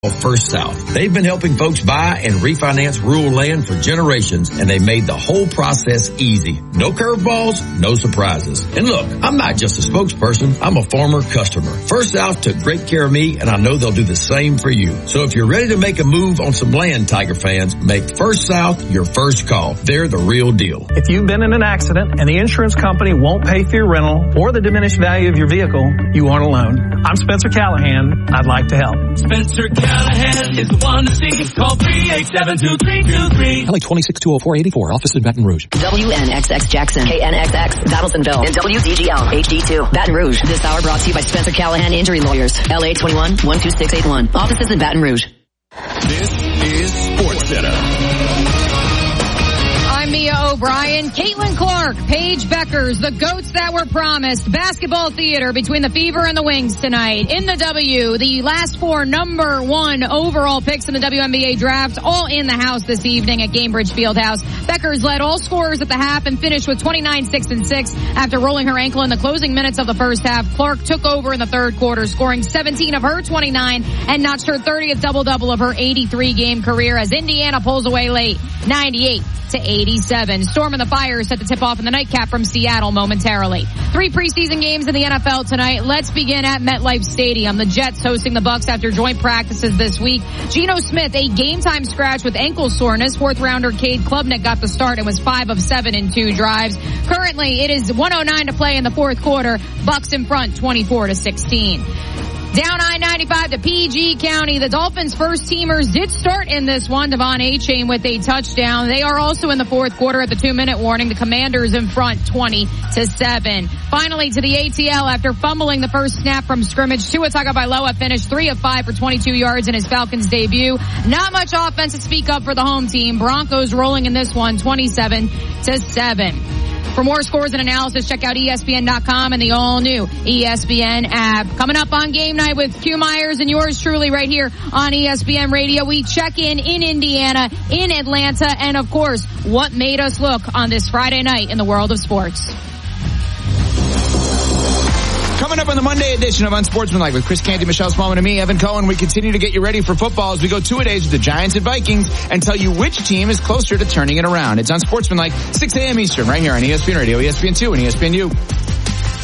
First South. They've been helping folks buy and refinance rural land for generations, and they made the whole process easy. No curveballs, no surprises. And look, I'm not just a spokesperson, I'm a former customer. First South took great care of me, and I know they'll do the same for you. So if you're ready to make a move on some land, Tiger fans, make First South your first call. They're the real deal. If you've been in an accident and the insurance company won't pay for your rental or the diminished value of your vehicle, you aren't alone. I'm Spencer Callahan. I'd like to help. Spencer Callahan is the one to see. Call 387-2323. LA 26-204-84. Office in Baton Rouge. WNXX Jackson, KNXX Battlesonville, and WZGL HD2 Baton Rouge. This hour brought to you by Spencer Callahan Injury Lawyers. LA 21-12681. Offices in Baton Rouge. This is Sports Center. I'm Mia O'Brien, Caitlin Clark, Paige Beckers, the GOATs that were promised. Basketball theater between the Fever and the Wings tonight. In the W, the last four number one overall picks in the WNBA draft, all in the house this evening at Gainbridge Fieldhouse. Beckers led all scorers at the half and finished with 29-6-6 after rolling her ankle in the closing minutes of the first half. Clark took over in the third quarter, scoring 17 of her 29 and notched her 30th double-double of her 83-game career as Indiana pulls away late, 98-87. Storm and the Fire set the tip off in the nightcap from Seattle momentarily. 3 preseason games in the NFL tonight. Let's begin at MetLife Stadium. The Jets hosting the Bucs after joint practices this week. Geno Smith, a game-time scratch with ankle soreness. Fourth-rounder Cade Klubnik got the start and was 5 of 7 in 2 drives. Currently, it is 1:09 to play in the fourth quarter. Bucs in front, 24-16. Down I-95 to PG County. The Dolphins' first teamers did start in this one. Devon Achane with a touchdown. They are also in the fourth quarter at the 2-minute warning. The Commanders in front 20-7. Finally to the ATL after fumbling the first snap from scrimmage. Tua Tagovailoa finished 3 of 5 for 22 yards in his Falcons debut. Not much offense to speak of for the home team. Broncos rolling in this one 27-7. For more scores and analysis, check out ESPN.com and the all-new ESPN app. Coming up on Game Night with Q Myers and yours truly right here on ESPN Radio. We check in Indiana, in Atlanta, and, of course, what made us look on this Friday night in the world of sports. Coming up on the Monday edition of Unsportsmanlike with Chris Canty, Michelle Smallman, and me, Evan Cohen, we continue to get you ready for football as we go 2-a-days with the Giants and Vikings and tell you which team is closer to turning it around. It's Unsportsmanlike, 6 a.m. Eastern, right here on ESPN Radio, ESPN2, and ESPNU.